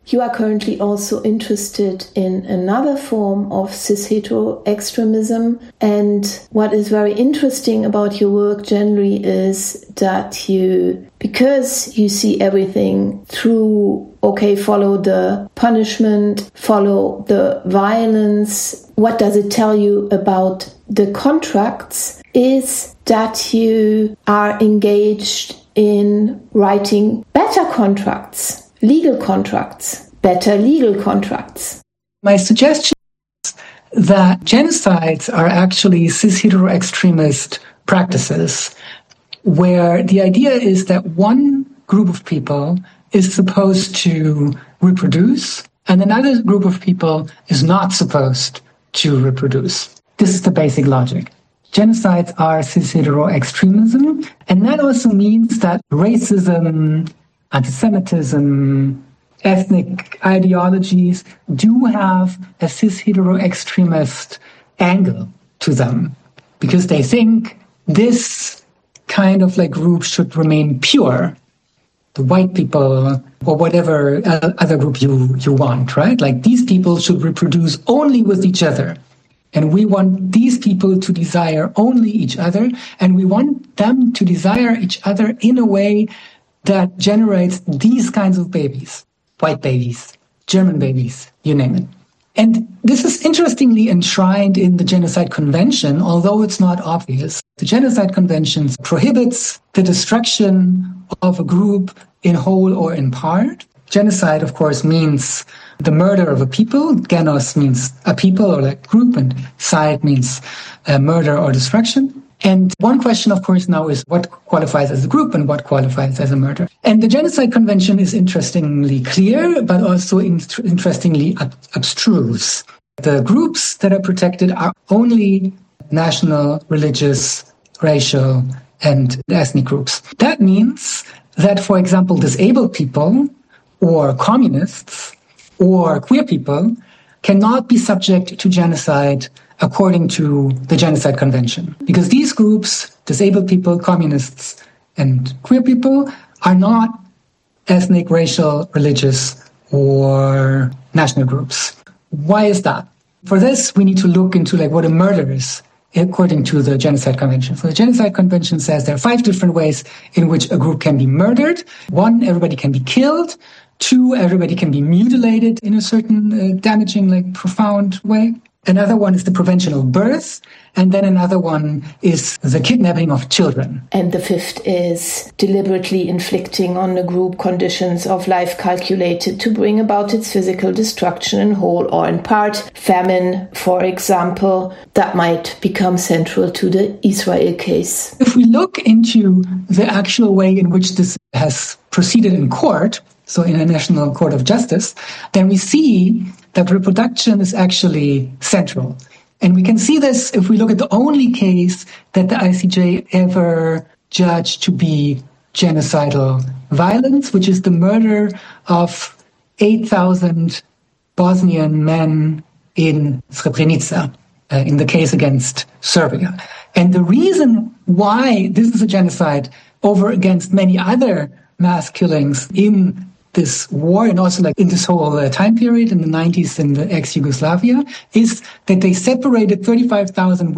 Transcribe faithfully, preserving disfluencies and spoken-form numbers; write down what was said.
You are currently also interested in another form of cis-hetero extremism. And what is very interesting about your work generally is that you, because you see everything through, okay, follow the punishment, follow the violence, what does it tell you about the contracts, is that you are engaged in writing better contracts. Legal contracts, better legal contracts. My suggestion is that genocides are actually cis-hetero extremist practices where the idea is that one group of people is supposed to reproduce and another group of people is not supposed to reproduce. This is the basic logic. Genocides are cis-hetero extremism, and that also means that racism, anti-Semitism, ethnic ideologies do have a cis-hetero extremist angle to them because they think this kind of like group should remain pure. The white people or whatever other group you, you want, right? Like these people should reproduce only with each other. And we want these people to desire only each other. And we want them to desire each other in a way that generates these kinds of babies, white babies, German babies, you name it. And this is interestingly enshrined in the Genocide Convention, although it's not obvious. The Genocide Convention prohibits the destruction of a group in whole or in part. Genocide, of course, means the murder of a people. Genos means a people or like group, and side means uh, murder or destruction. And one question, of course, now is what qualifies as a group and what qualifies as a murder. And the Genocide Convention is interestingly clear, but also in- interestingly ab- abstruse. The groups that are protected are only national, religious, racial, and ethnic groups. That means that, for example, disabled people or communists or queer people cannot be subject to genocide according to the Genocide Convention. Because these groups, disabled people, communists, and queer people, are not ethnic, racial, religious, or national groups. Why is that? For this, we need to look into like what a murder is according to the Genocide Convention. So the Genocide Convention says there are five different ways in which a group can be murdered. One, everybody can be killed. Two, everybody can be mutilated in a certain uh, damaging, like profound way. Another one is the prevention of birth. And then another one is the kidnapping of children. And the fifth is deliberately inflicting on a group conditions of life calculated to bring about its physical destruction in whole or in part. Famine, for example, that might become central to the Israel case. If we look into the actual way in which this has proceeded in court, so in a National Court of Justice, then we see that reproduction is actually central. And we can see this if we look at the only case that the I C J ever judged to be genocidal violence, which is the murder of eight thousand Bosnian men in Srebrenica, uh, in the case against Serbia. And the reason why this is a genocide over against many other mass killings in this war and also like in this whole uh, time period in the nineties in the ex-Yugoslavia is that they separated thirty-five thousand